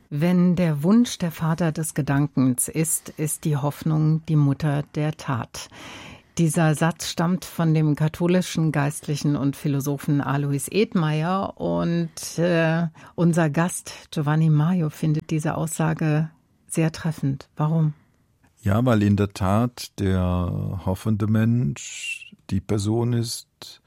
Wenn der Wunsch der Vater des Gedankens ist, ist die Hoffnung die Mutter der Tat. Dieser Satz stammt von dem katholischen Geistlichen und Philosophen Alois Edmeyer und unser Gast Giovanni Maio findet diese Aussage sehr treffend. Warum? Ja, weil in der Tat der hoffende Mensch die Person ist,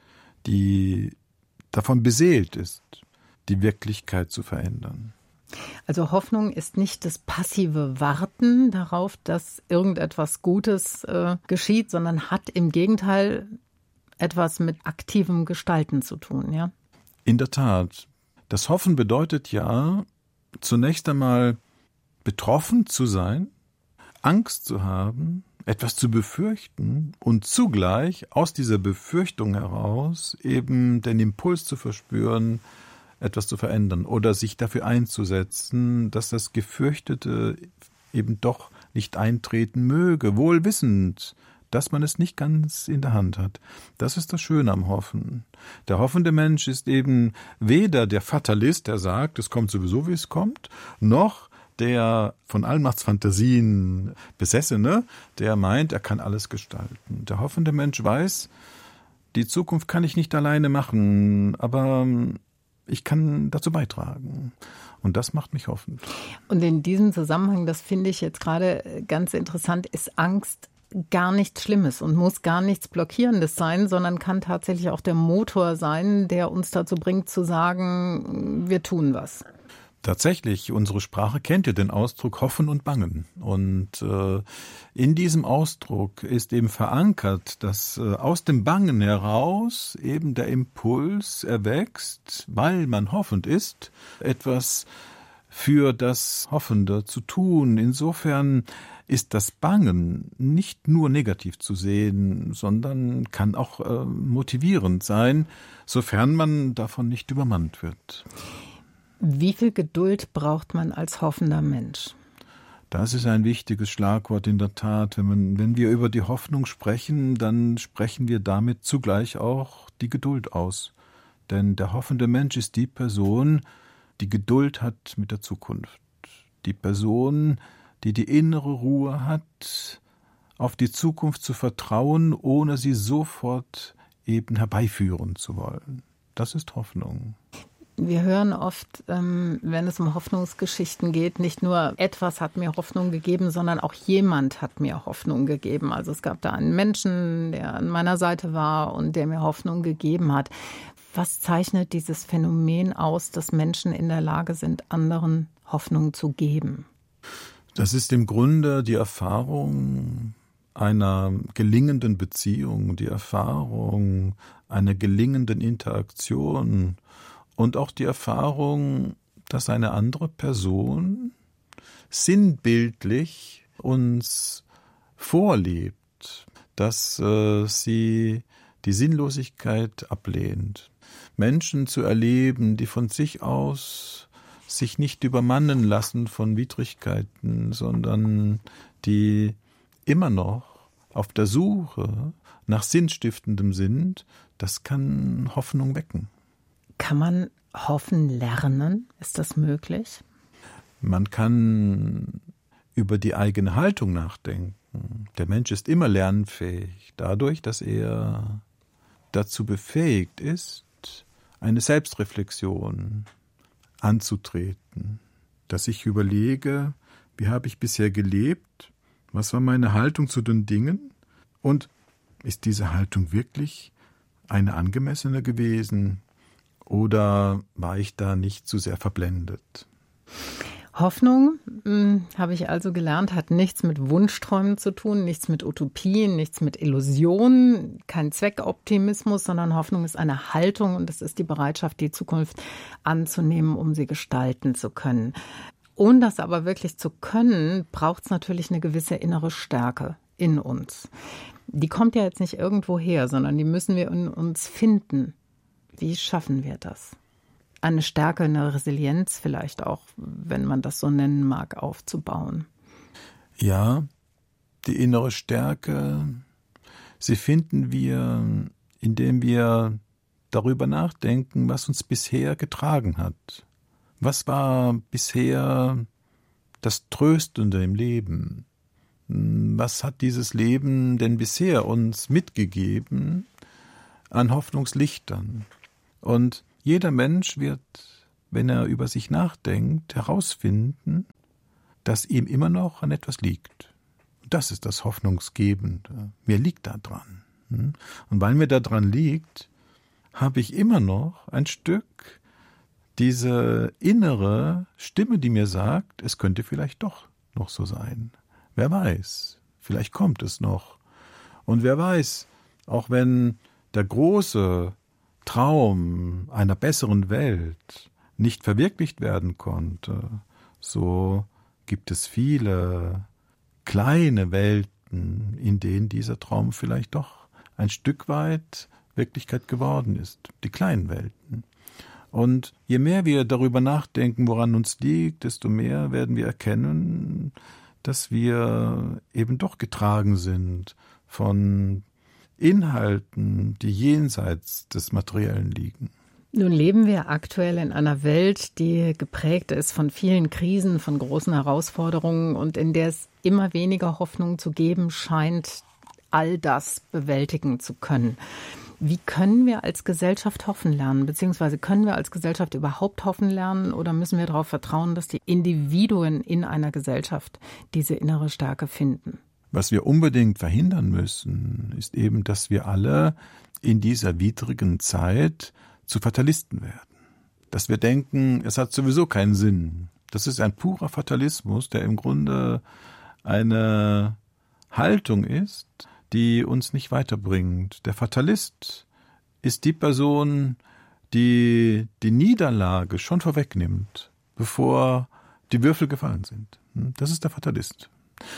die davon beseelt ist, die Wirklichkeit zu verändern. Also Hoffnung ist nicht das passive Warten darauf, dass irgendetwas Gutes geschieht, sondern hat im Gegenteil etwas mit aktivem Gestalten zu tun, ja? In der Tat. Das Hoffen bedeutet ja, zunächst einmal betroffen zu sein, Angst zu haben, etwas zu befürchten und zugleich aus dieser Befürchtung heraus eben den Impuls zu verspüren, etwas zu verändern oder sich dafür einzusetzen, dass das Gefürchtete eben doch nicht eintreten möge, wohl wissend, dass man es nicht ganz in der Hand hat. Das ist das Schöne am Hoffen. Der hoffende Mensch ist eben weder der Fatalist, der sagt, es kommt sowieso, wie es kommt, noch der von Allmachtsfantasien Besessene, der meint, er kann alles gestalten. Der hoffende Mensch weiß, die Zukunft kann ich nicht alleine machen, aber ich kann dazu beitragen. Und das macht mich hoffend. Und in diesem Zusammenhang, das finde ich jetzt gerade ganz interessant, ist Angst gar nichts Schlimmes und muss gar nichts Blockierendes sein, sondern kann tatsächlich auch der Motor sein, der uns dazu bringt zu sagen, wir tun was. Tatsächlich, unsere Sprache kennt ja den Ausdruck Hoffen und Bangen. Und in diesem Ausdruck ist eben verankert, dass aus dem Bangen heraus eben der Impuls erwächst, weil man hoffend ist, etwas für das Hoffende zu tun. Insofern ist das Bangen nicht nur negativ zu sehen, sondern kann auch motivierend sein, sofern man davon nicht übermannt wird. Wie viel Geduld braucht man als hoffender Mensch? Das ist ein wichtiges Schlagwort in der Tat. Wenn wir über die Hoffnung sprechen, dann sprechen wir damit zugleich auch die Geduld aus. Denn der hoffende Mensch ist die Person, die Geduld hat mit der Zukunft. Die Person, die die innere Ruhe hat, auf die Zukunft zu vertrauen, ohne sie sofort eben herbeiführen zu wollen. Das ist Hoffnung. Wir hören oft, wenn es um Hoffnungsgeschichten geht, nicht nur etwas hat mir Hoffnung gegeben, sondern auch jemand hat mir Hoffnung gegeben. Also es gab da einen Menschen, der an meiner Seite war und der mir Hoffnung gegeben hat. Was zeichnet dieses Phänomen aus, dass Menschen in der Lage sind, anderen Hoffnung zu geben? Das ist im Grunde die Erfahrung einer gelingenden Beziehung, die Erfahrung einer gelingenden Interaktion und auch die Erfahrung, dass eine andere Person sinnbildlich uns vorlebt, dass sie die Sinnlosigkeit ablehnt. Menschen zu erleben, die von sich aus sich nicht übermannen lassen von Widrigkeiten, sondern die immer noch auf der Suche nach Sinnstiftendem sind, das kann Hoffnung wecken. Kann man hoffen lernen? Ist das möglich? Man kann über die eigene Haltung nachdenken. Der Mensch ist immer lernfähig, dadurch, dass er dazu befähigt ist, eine Selbstreflexion anzutreten. Dass ich überlege, wie habe ich bisher gelebt? Was war meine Haltung zu den Dingen? Und ist diese Haltung wirklich eine angemessene gewesen? Oder war ich da nicht zu sehr verblendet? Hoffnung, habe ich also gelernt, hat nichts mit Wunschträumen zu tun, nichts mit Utopien, nichts mit Illusionen, kein Zweckoptimismus, sondern Hoffnung ist eine Haltung und es ist die Bereitschaft, die Zukunft anzunehmen, um sie gestalten zu können. Um das aber wirklich zu können, braucht es natürlich eine gewisse innere Stärke in uns. Die kommt ja jetzt nicht irgendwo her, sondern die müssen wir in uns finden. Wie schaffen wir das? Eine Stärke, eine Resilienz vielleicht auch, wenn man das so nennen mag, aufzubauen. Ja, die innere Stärke, sie finden wir, indem wir darüber nachdenken, was uns bisher getragen hat, Was war bisher das Tröstende im Leben? Was hat dieses Leben denn bisher uns mitgegeben an Hoffnungslichtern? Und jeder Mensch wird, wenn er über sich nachdenkt, herausfinden, dass ihm immer noch an etwas liegt. Das ist das Hoffnungsgebende. Mir liegt da dran. Und weil mir da dran liegt, habe ich immer noch ein Stück diese innere Stimme, die mir sagt, es könnte vielleicht doch noch so sein. Wer weiß, vielleicht kommt es noch. Und wer weiß, auch wenn der große Traum einer besseren Welt nicht verwirklicht werden konnte, so gibt es viele kleine Welten, in denen dieser Traum vielleicht doch ein Stück weit Wirklichkeit geworden ist. Die kleinen Welten. Und je mehr wir darüber nachdenken, woran uns liegt, desto mehr werden wir erkennen, dass wir eben doch getragen sind von Inhalten, die jenseits des Materiellen liegen. Nun leben wir aktuell in einer Welt, die geprägt ist von vielen Krisen, von großen Herausforderungen und in der es immer weniger Hoffnung zu geben scheint, all das bewältigen zu können. Wie können wir als Gesellschaft hoffen lernen, beziehungsweise können wir als Gesellschaft überhaupt hoffen lernen oder müssen wir darauf vertrauen, dass die Individuen in einer Gesellschaft diese innere Stärke finden? Was wir unbedingt verhindern müssen, ist eben, dass wir alle in dieser widrigen Zeit zu Fatalisten werden. Dass wir denken, es hat sowieso keinen Sinn. Das ist ein purer Fatalismus, der im Grunde eine Haltung ist, die uns nicht weiterbringt. Der Fatalist ist die Person, die die Niederlage schon vorwegnimmt, bevor die Würfel gefallen sind. Das ist der Fatalist.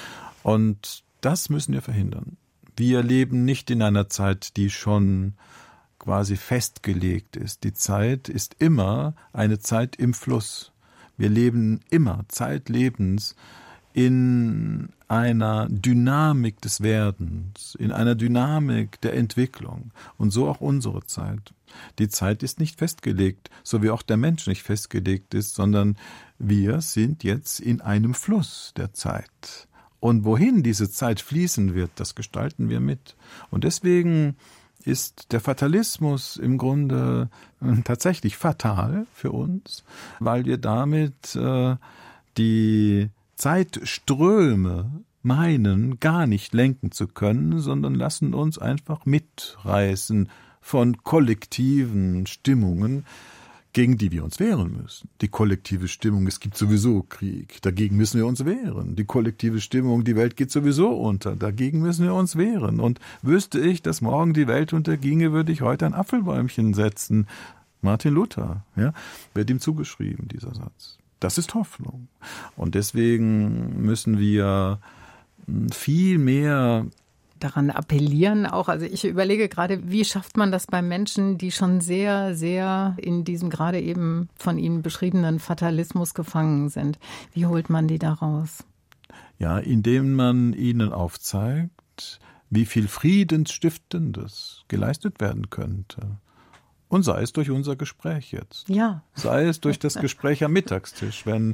Und das müssen wir verhindern. Wir leben nicht in einer Zeit, die schon quasi festgelegt ist. Die Zeit ist immer eine Zeit im Fluss. Wir leben immer zeitlebens in einer Dynamik des Werdens, in einer Dynamik der Entwicklung. Und so auch unsere Zeit. Die Zeit ist nicht festgelegt, so wie auch der Mensch nicht festgelegt ist, sondern wir sind jetzt in einem Fluss der Zeit. Und wohin diese Zeit fließen wird, das gestalten wir mit. Und deswegen ist der Fatalismus im Grunde tatsächlich fatal für uns, weil wir damit die Zeitströme meinen, gar nicht lenken zu können, sondern lassen uns einfach mitreißen von kollektiven Stimmungen, gegen die wir uns wehren müssen. Die kollektive Stimmung, es gibt sowieso Krieg, dagegen müssen wir uns wehren. Die kollektive Stimmung, die Welt geht sowieso unter, dagegen müssen wir uns wehren. Und wüsste ich, dass morgen die Welt unterginge, würde ich heute ein Apfelbäumchen setzen. Martin Luther, ja, wird ihm zugeschrieben, dieser Satz. Das ist Hoffnung. Und deswegen müssen wir viel mehr daran appellieren auch. Also ich überlege gerade, wie schafft man das bei Menschen, die schon sehr, sehr in diesem gerade eben von Ihnen beschriebenen Fatalismus gefangen sind? Wie holt man die da raus? Ja, indem man ihnen aufzeigt, wie viel Friedensstiftendes geleistet werden könnte. Und sei es durch unser Gespräch jetzt. Ja. Sei es durch das Gespräch am Mittagstisch, wenn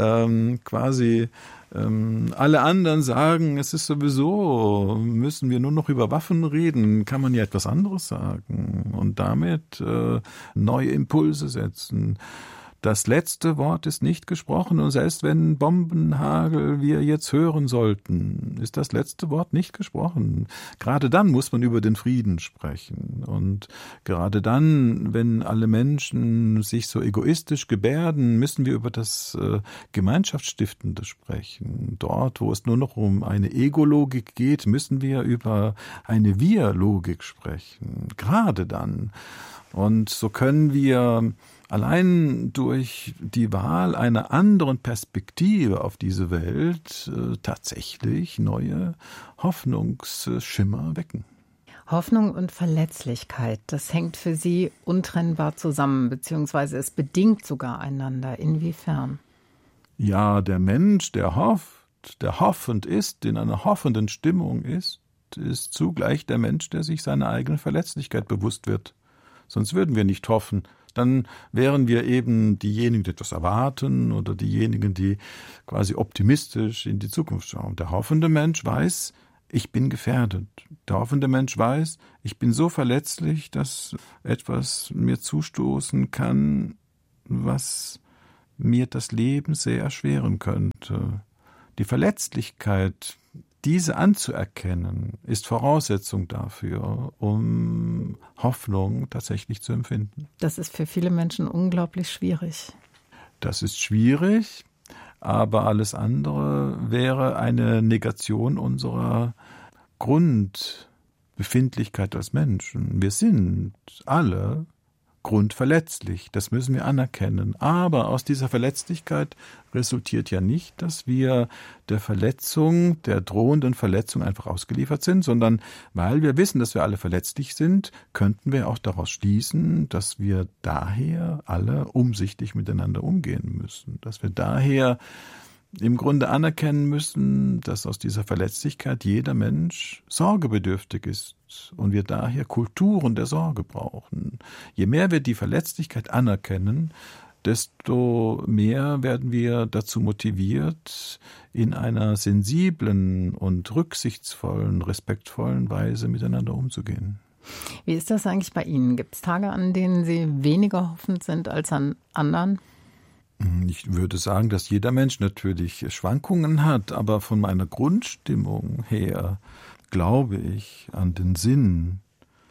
alle anderen sagen, es ist sowieso, müssen wir nur noch über Waffen reden, kann man ja etwas anderes sagen und damit neue Impulse setzen. Das letzte Wort ist nicht gesprochen und selbst wenn Bombenhagel wir jetzt hören sollten, ist das letzte Wort nicht gesprochen. Gerade dann muss man über den Frieden sprechen und gerade dann, wenn alle Menschen sich so egoistisch gebärden, müssen wir über das Gemeinschaftsstiftende sprechen. Dort, wo es nur noch um eine Ego-Logik geht, müssen wir über eine Wir-Logik sprechen. Gerade dann. Und so können wir allein durch die Wahl einer anderen Perspektive auf diese Welt tatsächlich neue Hoffnungsschimmer wecken. Hoffnung und Verletzlichkeit, das hängt für Sie untrennbar zusammen, beziehungsweise es bedingt sogar einander. Inwiefern? Ja, der Mensch, der hofft, der hoffend ist, in einer hoffenden Stimmung ist zugleich der Mensch, der sich seiner eigenen Verletzlichkeit bewusst wird. Sonst würden wir nicht hoffen, Dann wären wir eben diejenigen, die etwas erwarten oder diejenigen, die quasi optimistisch in die Zukunft schauen. Der hoffende Mensch weiß, ich bin gefährdet. Der hoffende Mensch weiß, ich bin so verletzlich, dass etwas mir zustoßen kann, was mir das Leben sehr erschweren könnte. Die Verletzlichkeit, diese anzuerkennen, ist Voraussetzung dafür, um Hoffnung tatsächlich zu empfinden. Das ist für viele Menschen unglaublich schwierig. Das ist schwierig, aber alles andere wäre eine Negation unserer Grundbefindlichkeit als Menschen. Wir sind alle grundverletzlich, das müssen wir anerkennen. Aber aus dieser Verletzlichkeit resultiert ja nicht, dass wir der Verletzung, der drohenden Verletzung einfach ausgeliefert sind, sondern weil wir wissen, dass wir alle verletzlich sind, könnten wir auch daraus schließen, dass wir daher alle umsichtig miteinander umgehen müssen. Dass wir daher im Grunde anerkennen müssen, dass aus dieser Verletzlichkeit jeder Mensch sorgebedürftig ist und wir daher Kulturen der Sorge brauchen. Je mehr wir die Verletzlichkeit anerkennen, desto mehr werden wir dazu motiviert, in einer sensiblen und rücksichtsvollen, respektvollen Weise miteinander umzugehen. Wie ist das eigentlich bei Ihnen? Gibt es Tage, an denen Sie weniger hoffend sind als an anderen? Ich würde sagen, dass jeder Mensch natürlich Schwankungen hat, aber von meiner Grundstimmung her glaube ich an den Sinn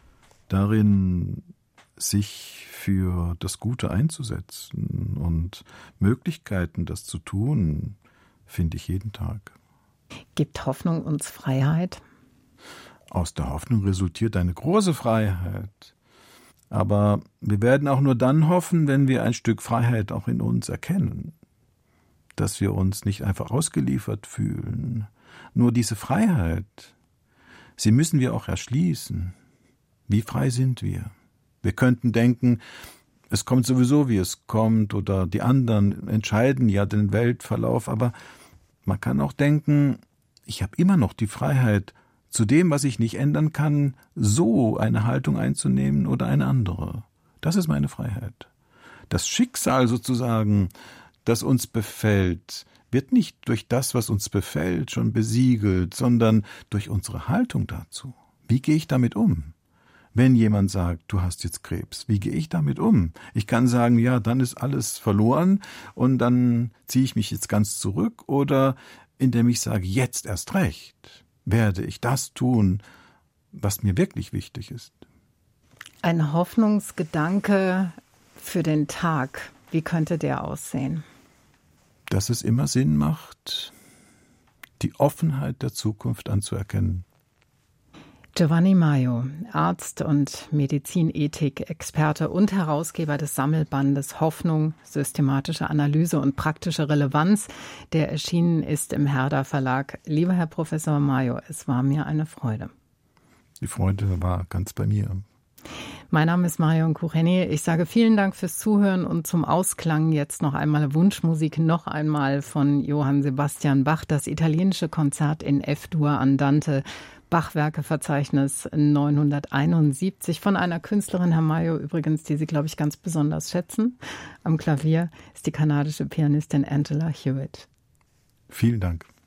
darin, sich für das Gute einzusetzen und Möglichkeiten, das zu tun, finde ich jeden Tag. Gibt Hoffnung uns Freiheit? Aus der Hoffnung resultiert eine große Freiheit. Aber wir werden auch nur dann hoffen, wenn wir ein Stück Freiheit auch in uns erkennen. Dass wir uns nicht einfach ausgeliefert fühlen. Nur diese Freiheit, sie müssen wir auch erschließen. Wie frei sind wir? Wir könnten denken, es kommt sowieso, wie es kommt, oder die anderen entscheiden ja den Weltverlauf, aber man kann auch denken, ich habe immer noch die Freiheit, zu dem, was ich nicht ändern kann, so eine Haltung einzunehmen oder eine andere. Das ist meine Freiheit. Das Schicksal sozusagen, das uns befällt, wird nicht durch das, was uns befällt, schon besiegelt, sondern durch unsere Haltung dazu. Wie gehe ich damit um? Wenn jemand sagt, du hast jetzt Krebs, wie gehe ich damit um? Ich kann sagen, ja, dann ist alles verloren und dann ziehe ich mich jetzt ganz zurück, oder indem ich sage, jetzt erst recht werde ich das tun, was mir wirklich wichtig ist. Ein Hoffnungsgedanke für den Tag, wie könnte der aussehen? Dass es immer Sinn macht, die Offenheit der Zukunft anzuerkennen. Giovanni Maio, Arzt und Medizinethik-Experte und Herausgeber des Sammelbandes Hoffnung, systematische Analyse und praktische Relevanz, der erschienen ist im Herder Verlag. Lieber Herr Professor Maio, es war mir eine Freude. Die Freude war ganz bei mir. Mein Name ist Marion Kucheni. Ich sage vielen Dank fürs Zuhören und zum Ausklang jetzt noch einmal Wunschmusik, noch einmal von Johann Sebastian Bach, das italienische Konzert in F-Dur Andante, Bachwerkeverzeichnis 971 von einer Künstlerin, Herr Maio übrigens, die Sie, glaube ich, ganz besonders schätzen. Am Klavier ist die kanadische Pianistin Angela Hewitt. Vielen Dank.